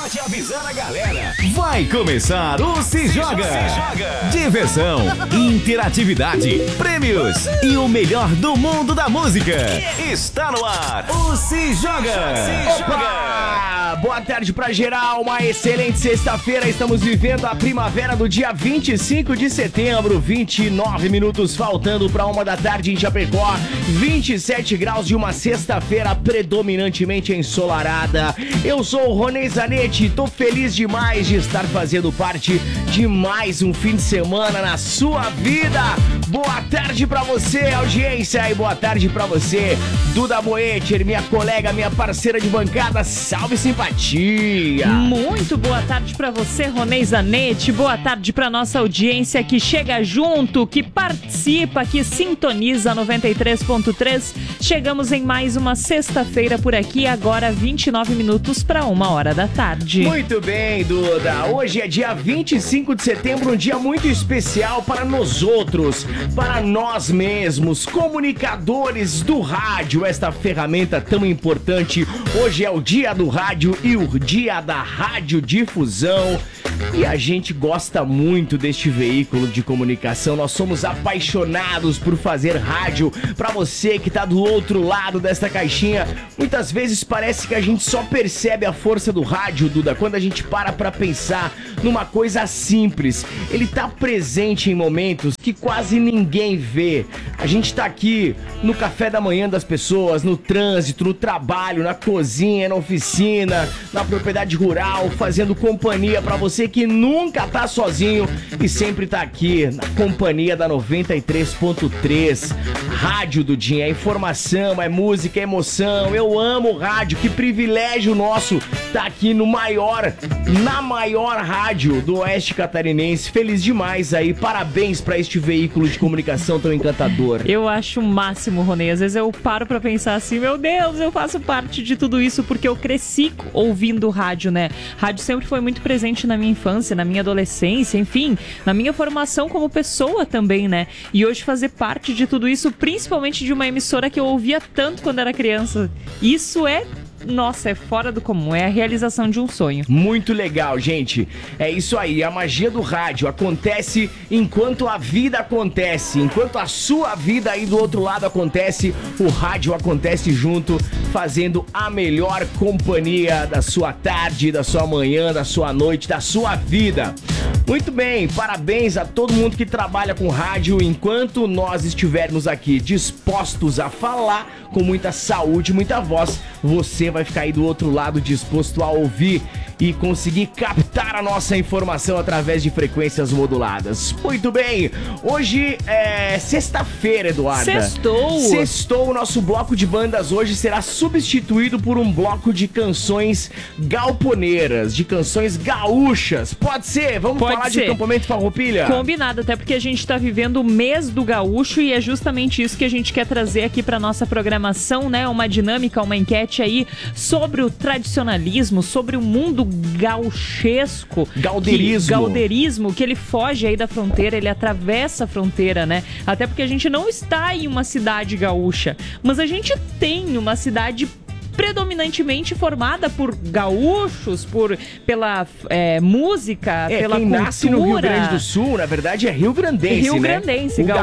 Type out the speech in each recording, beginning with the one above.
Pode avisar a galera. Vai começar o Se Joga. Diversão, interatividade, prêmios e o melhor do mundo da música. Está no ar o Se Joga. Opa! Boa tarde pra geral, uma excelente sexta-feira. Estamos vivendo a primavera do dia 25 de setembro, 29 minutos faltando pra 1 da tarde em Chapecó, 27 graus de uma sexta-feira predominantemente ensolarada. Eu sou o Ronei Zanetti, tô feliz demais de estar fazendo parte de mais um fim de semana na sua vida. Boa tarde pra você, audiência, e boa tarde pra você, Duda Boetter, minha colega, minha parceira de bancada. Salve, simpatia! Muito boa tarde pra você, Ronei Zanetti. Boa tarde pra nossa audiência que chega junto, que participa, que sintoniza 93.3. Chegamos em mais uma sexta-feira por aqui, agora 29 minutos pra 1 da tarde. Muito bem, Duda. Hoje é dia 25 de setembro, um dia muito especial para nós outros, para nós mesmos, comunicadores do rádio, esta ferramenta tão importante. Hoje é o dia do rádio e o dia da radiodifusão. E a gente gosta muito deste veículo de comunicação. Nós somos apaixonados por fazer rádio. Pra você que tá do outro lado desta caixinha, muitas vezes parece que a gente só percebe a força do rádio, Duda, quando a gente para pra pensar numa coisa simples. Ele tá presente em momentos que quase ninguém vê. A gente tá aqui no café da manhã das pessoas, no trânsito, no trabalho, na cozinha, na oficina, na propriedade rural, fazendo companhia pra você que nunca tá sozinho e sempre tá aqui na companhia da 93.3. Rádio, Dudinha, é informação, é música, é emoção. Eu amo o rádio, que privilégio nosso tá aqui na maior rádio do Oeste Catarinense. Feliz demais aí, parabéns pra este veículo de comunicação tão encantador. Eu acho o máximo, Ronei. Às vezes eu paro pra pensar assim, meu Deus, eu faço parte de tudo isso porque eu cresci ouvindo rádio, né? Rádio sempre foi muito presente na minha infância, na minha adolescência, enfim, na minha formação como pessoa também, né? E hoje fazer parte de tudo isso, principalmente de uma emissora que eu ouvia tanto quando era criança, isso é... Nossa, é fora do comum, é a realização de um sonho. Muito legal, gente. É isso aí, a magia do rádio acontece enquanto a vida acontece. Enquanto a sua vida aí do outro lado acontece, o rádio acontece junto, fazendo a melhor companhia da sua tarde, da sua manhã, da sua noite, da sua vida. Muito bem, parabéns a todo mundo que trabalha com rádio. Enquanto nós estivermos aqui dispostos a falar com muita saúde, muita voz, você vai ficar aí do outro lado disposto a ouvir e conseguir captar a nossa informação através de frequências moduladas. Muito bem, hoje é sexta-feira, Eduarda. Sextou, o nosso bloco de bandas hoje será substituído por um bloco de canções galponeiras, de canções gaúchas. Pode ser? Vamos falar de Acampamento Farroupilha? Combinado, até porque a gente tá vivendo o mês do gaúcho e é justamente isso que a gente quer trazer aqui pra nossa programação, né? Uma dinâmica, uma enquete aí sobre o tradicionalismo, sobre o mundo gauchesco. Galdeirismo, que ele foge aí da fronteira, ele atravessa a fronteira, né? Até porque a gente não está em uma cidade gaúcha, mas a gente tem uma cidade predominantemente formada por gaúchos, pela música, pela quem cultura. Nasce no Rio Grande do Sul, na verdade é rio-grandense, Rio Grandense, né?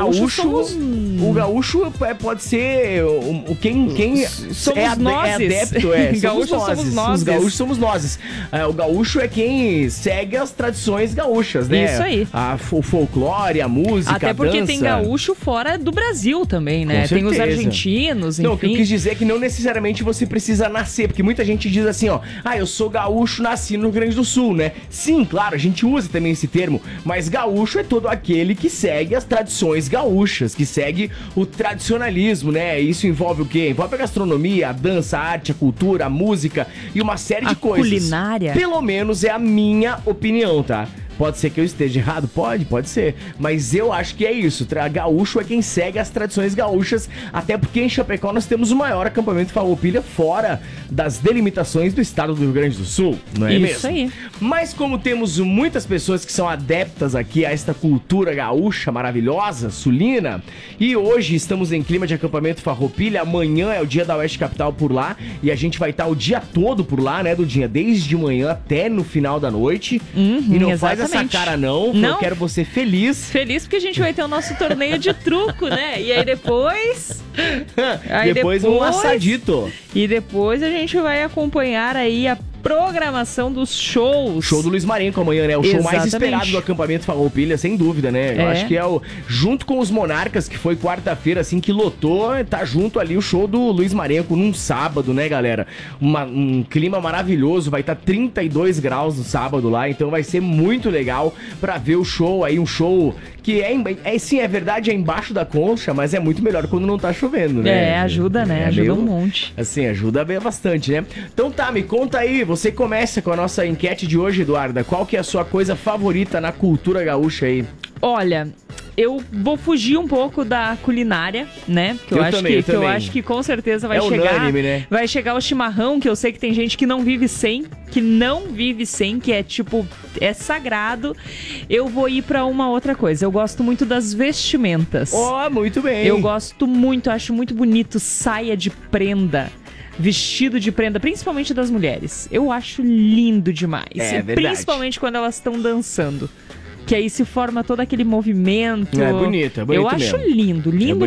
O gaúcho pode ser quem somos nós. É adepto, somos nós. Os gaúchos somos nós. O gaúcho é quem segue as tradições gaúchas, né? Isso aí. O folclore, a música, até porque dança. Tem gaúcho fora do Brasil também, né? Tem os argentinos, enfim. Não, o que eu quis dizer é que não necessariamente você precisa nascer, porque muita gente diz assim, ó, eu sou gaúcho, nasci no Rio Grande do Sul, né? Sim, claro, a gente usa também esse termo, mas gaúcho é todo aquele que segue as tradições gaúchas, que segue o tradicionalismo, né? Isso envolve o quê? Envolve a gastronomia, a dança, a arte, a cultura, a música e uma série de coisas. Culinária. Pelo menos é a minha opinião, tá? Pode ser que eu esteja errado? Pode ser. Mas eu acho que é isso. Gaúcho é quem segue as tradições gaúchas, até porque em Chapecó nós temos o maior acampamento farroupilha fora das delimitações do estado do Rio Grande do Sul, não é mesmo? Isso aí. Mas como temos muitas pessoas que são adeptas aqui a esta cultura gaúcha maravilhosa, sulina, e hoje estamos em clima de acampamento farroupilha, amanhã é o dia da Oeste Capital por lá, e a gente vai estar o dia todo por lá, né, Dudinha? Desde manhã até no final da noite. E não faz essa cara não, eu quero você feliz. Feliz porque a gente vai ter o nosso torneio de truco, né? E aí depois... depois um assadito. E depois a gente vai acompanhar aí a programação dos shows. Show do Luiz Marenco amanhã, né? O show mais esperado do acampamento farroupilha, sem dúvida, né? Eu acho que é junto com os Monarcas, que foi quarta-feira, assim, que lotou, tá junto ali o show do Luiz Marenco num sábado, né, galera? Um clima maravilhoso, vai estar 32 graus no sábado lá, então vai ser muito legal pra ver o show aí, um show que sim, é verdade, é embaixo da concha, mas é muito melhor quando não tá chovendo, né? Ajuda, né? Ajuda um monte. Assim, ajuda bastante, né? Então tá, me conta aí, você começa com a nossa enquete de hoje, Eduarda. Qual que é a sua coisa favorita na cultura gaúcha aí? Olha, eu vou fugir um pouco da culinária, né? Porque eu acho que com certeza vai chegar. Unânime, né? Vai chegar o chimarrão, que eu sei que tem gente que não vive sem, que é tipo, é sagrado. Eu vou ir pra uma outra coisa. Eu gosto muito das vestimentas. Muito bem. Eu gosto muito, acho muito bonito saia de prenda. Vestido de prenda, principalmente das mulheres. Eu acho lindo demais. Verdade. Principalmente quando elas estão dançando. Que aí se forma todo aquele movimento. É bonito Eu acho lindo.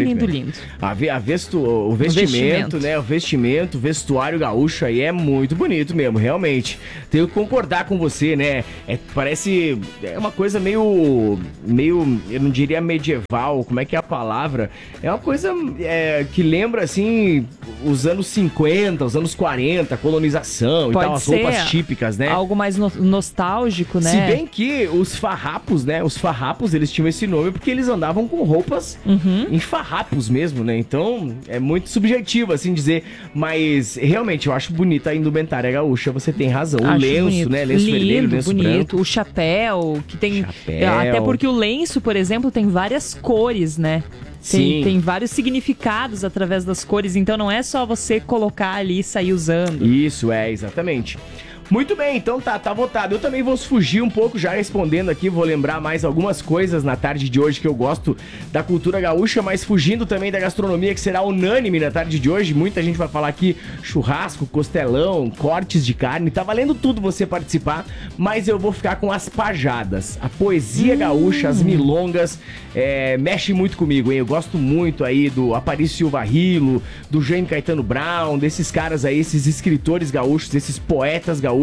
O vestimento, né? O vestuário gaúcho aí é muito bonito mesmo, realmente. Tenho que concordar com você, né? Parece uma coisa meio, eu não diria medieval, como é que é a palavra? É uma coisa que lembra, assim, os anos 50, os anos 40, colonização. Pode e tal, as roupas típicas, né? Algo mais nostálgico, né? Se bem que os farrapos, né? Os farrapos, eles tinham esse nome porque eles andavam com roupas em farrapos mesmo, né? Então, é muito subjetivo, assim, dizer. Mas, realmente, eu acho bonita a indumentária gaúcha. Você tem razão. O lenço, bonito. Né? Lenço vermelho, lenço branco. O chapéu, que tem... Até porque o lenço, por exemplo, tem várias cores, né? Tem vários significados através das cores. Então, não é só você colocar ali e sair usando. Isso, exatamente. Muito bem, então tá votado. Eu também vou fugir um pouco já respondendo aqui, vou lembrar mais algumas coisas na tarde de hoje que eu gosto da cultura gaúcha, mas fugindo também da gastronomia, que será unânime na tarde de hoje. Muita gente vai falar aqui churrasco, costelão, cortes de carne, tá valendo tudo você participar, mas eu vou ficar com as pajadas. A poesia gaúcha, as milongas, mexe muito comigo, hein? Eu gosto muito aí do Aparício Silva Rilo, do Jaime Caetano Brown, desses caras aí, esses escritores gaúchos, esses poetas gaúchos.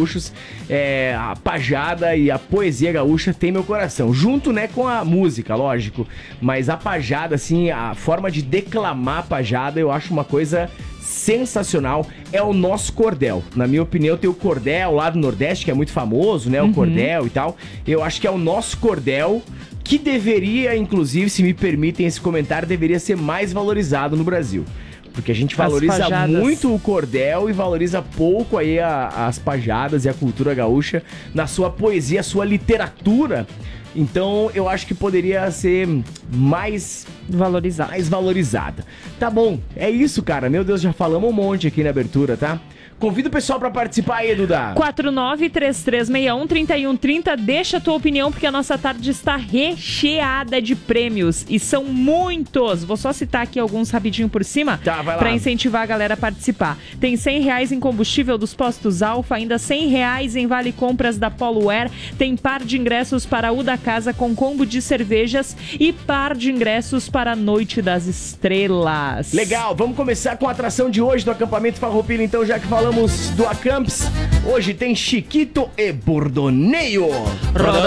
A pajada e a poesia gaúcha tem meu coração, junto, né, com a música, lógico, mas a pajada, assim, a forma de declamar a pajada, eu acho uma coisa sensacional. É o nosso cordel, na minha opinião. Tem o cordel lá do Nordeste, que é muito famoso, né, o cordel e tal. Eu acho que é o nosso cordel que deveria, inclusive, se me permitem esse comentário, deveria ser mais valorizado no Brasil. Porque a gente valoriza muito o cordel e valoriza pouco aí as pajadas e a cultura gaúcha na sua poesia, a sua literatura. Então, eu acho que poderia ser mais valorizada. Tá bom, é isso, cara. Meu Deus, já falamos um monte aqui na abertura, tá? Convido o pessoal pra participar aí, Duda. 4933613130. Deixa a tua opinião, porque a nossa tarde está recheada de prêmios. E são muitos. Vou só citar aqui alguns rapidinho por cima. Tá, vai lá. Pra incentivar a galera a participar. Tem R$100 em combustível dos postos Alfa. Ainda R$100 em vale compras da Polo Air. Tem par de ingressos para o da casa com combo de cervejas. E par de ingressos para a Noite das Estrelas. Legal, vamos começar com a atração de hoje do acampamento farroupilha. Então, já que falamos do Acamps, hoje tem Chiquito e Bordoneio.